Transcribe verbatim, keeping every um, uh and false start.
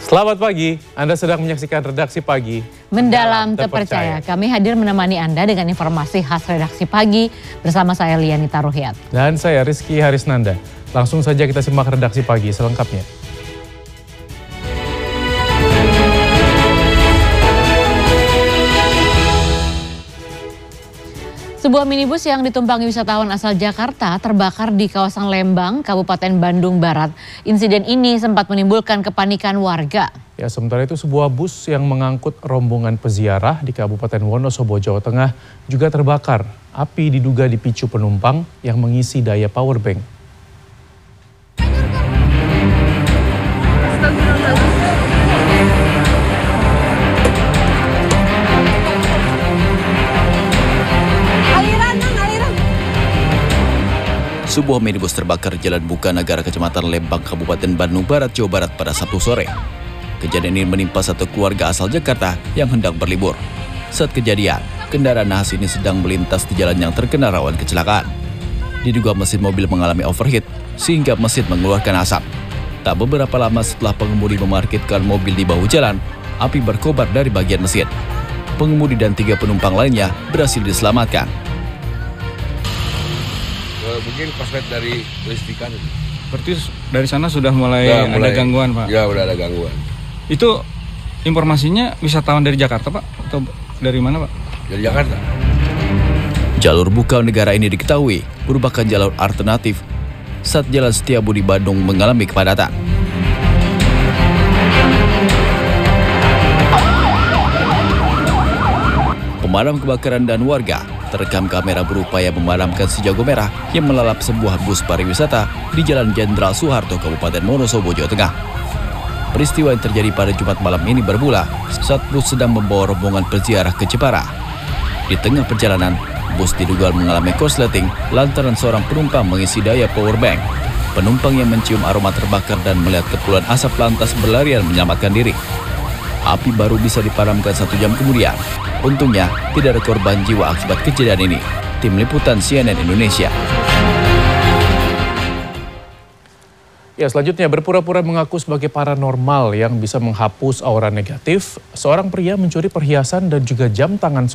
Selamat pagi, Anda sedang menyaksikan Redaksi Pagi. Mendalam terpercaya. Kami hadir menemani Anda dengan informasi khas Redaksi Pagi bersama saya Lianita Ruhyat. Dan saya Rizky Harisnanda. Langsung saja kita simak Redaksi Pagi selengkapnya. Sebuah minibus yang ditumpangi wisatawan asal Jakarta terbakar di kawasan Lembang, Kabupaten Bandung Barat. Insiden ini sempat menimbulkan kepanikan warga. Ya, sementara itu sebuah bus yang mengangkut rombongan peziarah di Kabupaten Wonosobo, Jawa Tengah juga terbakar. Api diduga dipicu penumpang yang mengisi daya powerbank. Sebuah minibus terbakar di Jalan Buka Negara Kecamatan Lembang, Kabupaten Bandung Barat, Jawa Barat pada Sabtu sore. Kejadian ini menimpa satu keluarga asal Jakarta yang hendak berlibur. Saat kejadian, kendaraan nahas ini sedang melintas di jalan yang terkena rawan kecelakaan. Diduga mesin mobil mengalami overheat sehingga mesin mengeluarkan asap. Tak beberapa lama setelah pengemudi memarkirkan mobil di bahu jalan, api berkobar dari bagian mesin. Pengemudi dan tiga penumpang lainnya berhasil diselamatkan. Mungkin koslet dari listrikan. Berarti dari sana sudah mulai, ya, mulai ada gangguan, Pak? Ya, udah ada gangguan. Itu informasinya wisatawan dari Jakarta, Pak? Atau dari mana, Pak? Dari Jakarta. Jalur Buka Negara ini diketahui merupakan jalur alternatif saat Jalan Setiabudi Bandung mengalami kepadatan. Pemadam kebakaran dan warga terekam kamera berupaya memadamkan si jago merah yang melalap sebuah bus pariwisata di Jalan Jenderal Soeharto, Kabupaten Wonosobo, Jawa Tengah. Peristiwa yang terjadi pada Jumat malam ini bermula saat bus sedang membawa rombongan peziarah ke Jepara. Di tengah perjalanan, bus diduga mengalami korsleting lantaran seorang penumpang mengisi daya powerbank. Penumpang yang mencium aroma terbakar dan melihat kepulan asap lantas berlarian menyelamatkan diri. Api baru bisa dipadamkan satu jam kemudian. Untungnya tidak ada korban jiwa akibat kejadian ini. Tim Liputan C N N Indonesia. Ya, selanjutnya berpura-pura mengaku sebagai paranormal yang bisa menghapus aura negatif. Seorang pria mencuri perhiasan dan juga jam tangan